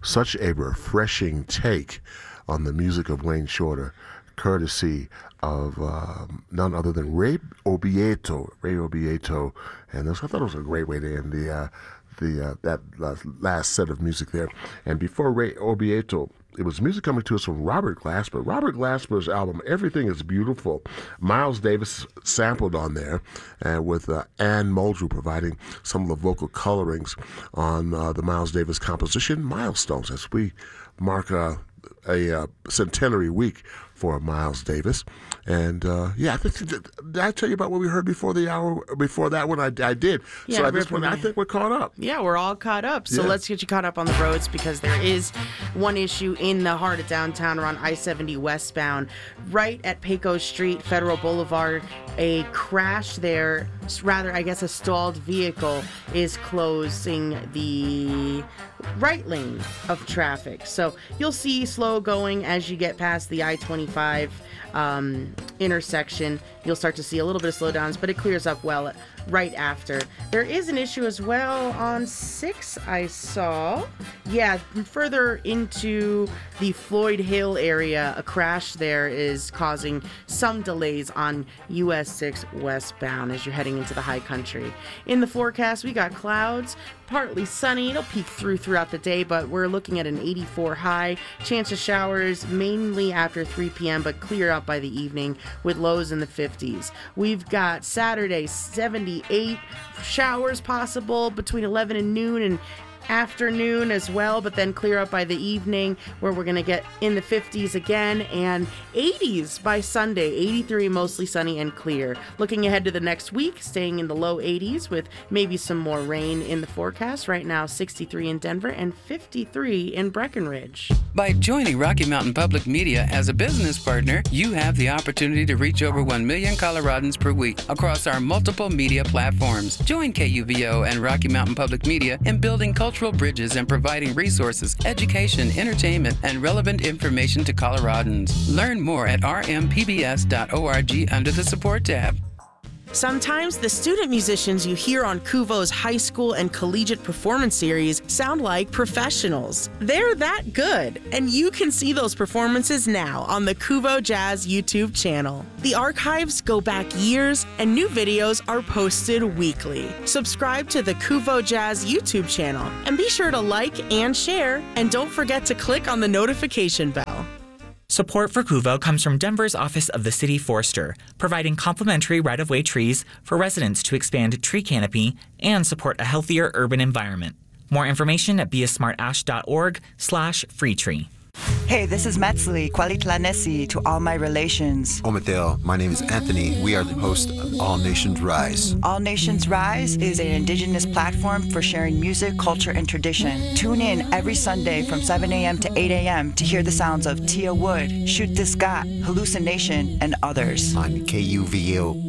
such a refreshing take on the music of Wayne Shorter, courtesy of none other than Ray Obieto. And I thought it was a great way to end that last set of music there. And before Ray Obieto, it was music coming to us from Robert Glasper. Robert Glasper's album, Everything is Beautiful. Miles Davis sampled on there, with Ann Muldrew providing some of the vocal colorings on the Miles Davis composition Milestones, as we mark a centenary week for Miles Davis. And I think, did I tell you about what we heard before the hour? Before that one, I did. Yeah, so at this point, I think we're caught up. Yeah, we're all caught up. So let's get you caught up on the roads, because there is one issue in the heart of downtown around I-70 westbound, right at Pecos Street, Federal Boulevard. A crash there, rather, I guess a stalled vehicle is closing the right lane of traffic. So you'll see slow going as you get past the I-25 intersection. You'll start to see a little bit of slowdowns, but it clears up well right after. There is an issue as well on 6, I saw. Yeah, further into the Floyd Hill area, a crash there is causing some delays on US 6 westbound as you're heading into the high country. In the forecast, we got clouds, partly sunny. It'll peek throughout the day, but we're looking at an 84 high. Chance of showers mainly after 3 p.m., but clear up by the evening with lows in the 50s. We've got Saturday, 78 showers possible between 11 and noon, and afternoon as well, but then clear up by the evening, where we're going to get in the 50s again, and 80s by Sunday. 83 mostly sunny and clear. Looking ahead to the next week, staying in the low 80s with maybe some more rain in the forecast. Right now 63 in Denver and 53 in Breckenridge. By joining Rocky Mountain Public Media as a business partner, you have the opportunity to reach over 1 million Coloradans per week across our multiple media platforms. Join KUVO and Rocky Mountain Public Media in building cultural bridges and providing resources, education, entertainment, and relevant information to Coloradans. Learn more at rmpbs.org under the Support tab. Sometimes the student musicians you hear on KUVO's high school and collegiate performance series sound like professionals. They're that good, and you can see those performances now on the KUVO Jazz YouTube channel. The archives go back years, and new videos are posted weekly. Subscribe to the KUVO Jazz YouTube channel, and be sure to like and share, and don't forget to click on the notification bell. Support for KUVO comes from Denver's Office of the City Forester, providing complimentary right-of-way trees for residents to expand tree canopy and support a healthier urban environment. More information at beasmartash.org/freetree. Hey, this is Metzli, Kwalitlanesi to all my relations. Omateo, my name is Anthony. We are the host of All Nations Rise. All Nations Rise is an indigenous platform for sharing music, culture, and tradition. Tune in every Sunday from 7 a.m. to 8 a.m. to hear the sounds of Tia Wood, Shoot This Got, Hallucination, and others. On KUVO.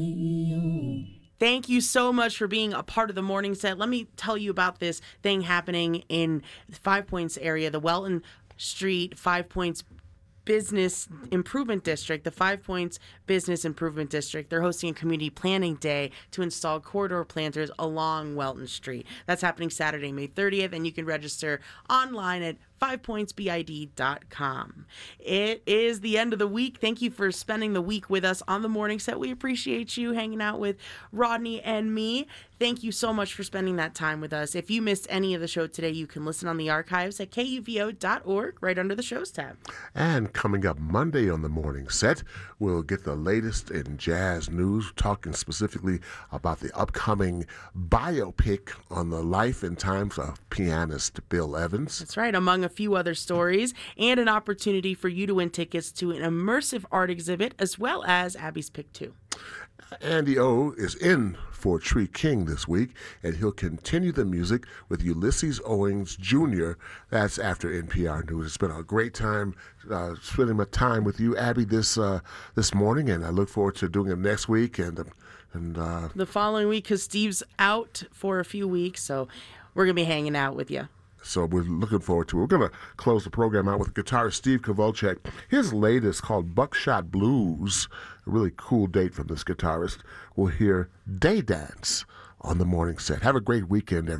Thank you so much for being a part of the morning set. Let me tell you about this thing happening in the 5 Points area, the Welton Street 5 Points Business Improvement District, the 5 Points Business Improvement District. They're hosting a community planning day to install corridor planters along Welton Street. That's happening Saturday, May 30th, and you can register online at 5pointsbid.com. It is the end of the week. Thank you for spending the week with us on the morning set. We appreciate you hanging out with Rodney and me. Thank you so much for spending that time with us. If you missed any of the show today, you can listen on the archives at kuvo.org right under the shows tab. And coming up Monday on the morning set, we'll get the latest in jazz news, talking specifically about the upcoming biopic on the life and times of pianist Bill Evans. That's right, among a few other stories, and an opportunity for you to win tickets to an immersive art exhibit, as well as Abby's Pick 2. Andy O is in for Tree King this week, and he'll continue the music with Ulysses Owings Jr. That's after NPR News. It's been a great time spending my time with you, Abby, this morning, and I look forward to doing it next week and the following week, because Steve's out for a few weeks, so we're going to be hanging out with you. So we're looking forward to it. We're going to close the program out with guitarist Steve Kovalchek. His latest, called Buckshot Blues, a really cool date from this guitarist. We'll hear Day Dance on the morning set. Have a great weekend, everyone.